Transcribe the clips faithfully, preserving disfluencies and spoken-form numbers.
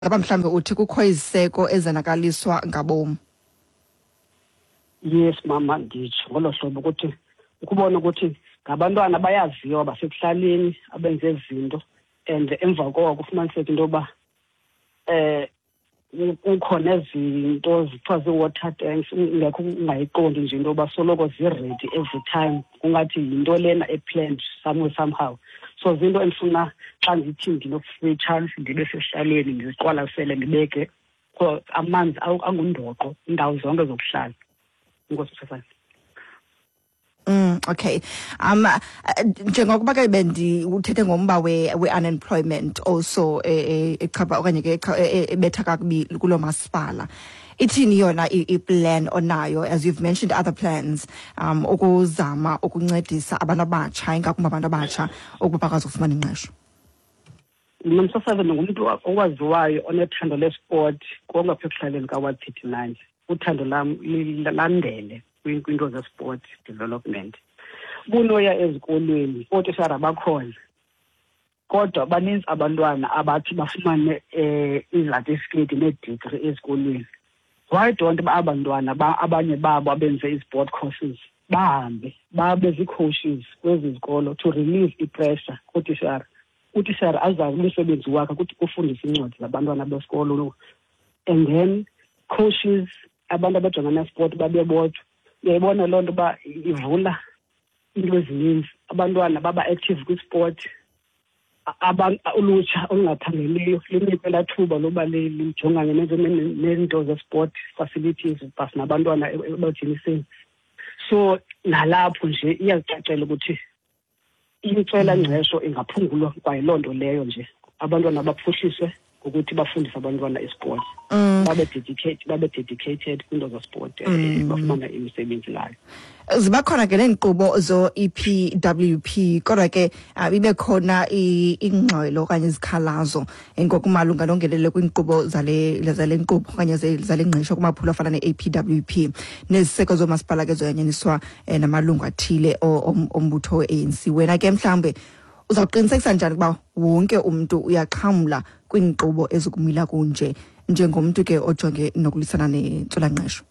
ngaba mhlambe uthi kukho iziseko ezanakaliswa ngabomu. Yes mama, nditsho ngolo hlobo ukuthi ukubona ukuthi ngabantwana bayaziwa basekuhlaleni abenze izinto and emva koko kufumaniseka into yoba eh kukhona izinto zithiwa zii-water tanks ungekho ungayiqondi nje into yoba soloko zi-ready every time kungathi yinto lena eplanned somewhere somehow. So zinto endifuna xa ndithi ndinofree chance ndibe sesihlaleni ndiziqwalasele ndibeke amanzi angundoqo indawo zonke zokuhlala. Inkosi Msefane. Mm okay. Um njengokuba ke bendi uthethe ngomba we unemployment also echapha okanye ke ebetha kakubi kulo masipala. Ithini yona i-plan onayo, as you've mentioned other plans um ukuzama ukuncedisa abantu abatsha ingakumbi abantu abatsha ukuba bakwazi ukufumana ingqesho? Mina Msefane ngumuntu owaziwayo onethando lesport konke apha ekuhlaleni ka-Ward thirty-nine. Uthando lam landele kwinto ze-sport development. Bunoya ezikolweni ootishara bakhona kodwa baninzi abantwana abathi bafumane eh izatifiketi nee-degree ezikolweni. Why don't abantwana abanye babo abenze i-sport courses bahambe babe zii-coaches kwezi zikolo to release i-pressure kootishara? Utishara azazi umsebenzi wakhe ukuthi ufundise incwadi zabantwana besikolo, and then coaches abantu abajongana sport babe bodwa. Uyayibona loo nto uba ivula into ezininzi, abantwana baba active kwi-sport. Ulutsha olungaphangeliyo linikwe laa thuba loba lijongane neento ze-sport facilities plus nabantwana ebajiniseni. So nalapho nje iyazicacela ukuthi intswela-ngqesho ingaphungulwa kwaye loo nto leyo nje abantwana baphuhliswe ukuthi bafundise abantwana esport babe dedicated babe dedicated kwinto zesport bafumana imisebenzi layo. Ziba khona ke neenkqubo zo-E P W P kodwa ke ibe khona ingxelo okanye izikhalazo ngokumalunga nongenelele kwiinkqubo zale zale nkqubo okanye zale ngqesho kumaphulo afana ne-A P W P neziseko zoomasipala ke zoyanyaniswa namalungu athile ombutho we-A N C. Wena ke mhlambe uzawuqinisekisa njani ukuba wonke umntu uyaxhamla kwiinkqubo ezikumila kunje njengomntu ke ojonge nokulisana nentswela-ngqesho?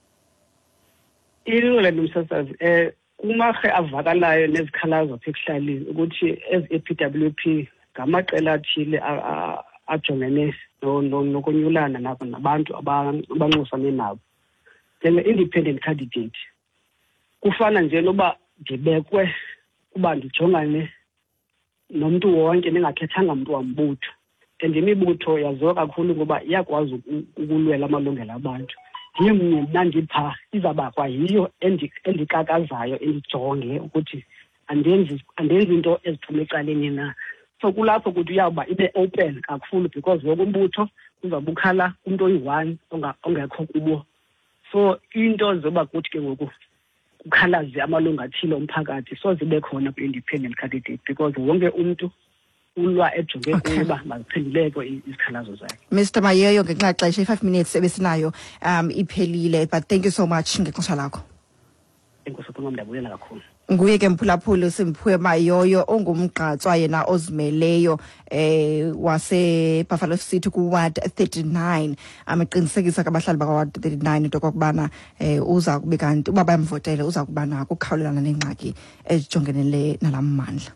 Ilule nomsasazi eh kumarhe avakalayo nezikhalazo apha ekuhlaleni ukuthi ezi-A P W P ngamaqela athile ajongene nokonyulana nabo nabantu abanxusane nabo njenge-independent candidate. Kufana nje noba ndibekwe uba ndijongane nomntu wonke ningakhethanga mntu wambutho, and imibutho yaziwa kakhulu ngoba iyakwazi ukulwela amalungelo abantu. Ndiye mnye mna ndipha izawuba kwayiyo endikakazayo endijonge ukuthi andenzi andenzi into eziphume ecaleni na. So kulapho ukuthi uyawuba ibe open kakhulu because wonke umbutho uzawuba ukhala umntu oyi-one ongekho kubo. So into zoba kuthi ke ngoku kukhalaze amalungu athile omphakathi so zibe khona kwi-independent candidate because wonke umntu ulwa ejonge kuba maziphenduleke izikhalazo zakhe. Mister Mayeyo, ngenxa xesha i-five minutes ebesinayo um iphelile, but thank you so much ngexesha lakho. Enkosi Phuma, ndiyabulela kakhulu. Nguye ke mphulaphuli Simphiwe Mayoyo ongumgqatswa yena ozimeleyo eh wase Buffalo City ku Ward thirty-nine. Ameqinisekisa kabahlali baka Ward thirty-nine into kokubana eh uza kube kanti uba bayamvotele uza kuba nako ukukhawulelana nengxaki ezijongenele nalamandla.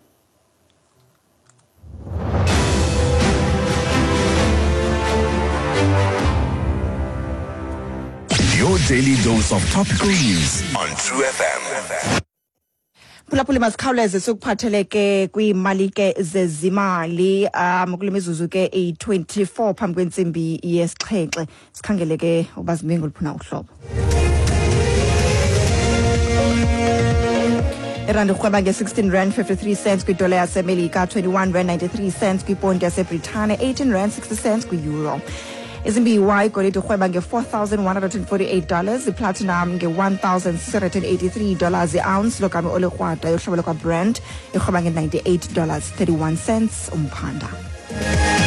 Your daily dose of topical news on True F M. Phulaphuli masikhawuleze sokuphatheleke kwiimali ke zezimali um kule mizuzu ke i-twenty-four phambi kwentsimbi yesixhenxe sikhangele ke uba zimingo liphuna uhlobo. Irandi ukurhweba nge-sixteen rand fifty-three cents kwidola yasemelika, twenty-one rand ninety-three cents kwiponti yaseBritane, eighteen rand sixty cents kwi-euro. Izimbiwa igolide urhweba nge-four thousand one hundred forty-eight dollars, iplatinum nge-one thousand six hundred eighty-three dollars i-ounce, lokami olekrwada yohlobo lokwa Brent irhweba nge-ninety-eight dollars thirty-one cents umphanda.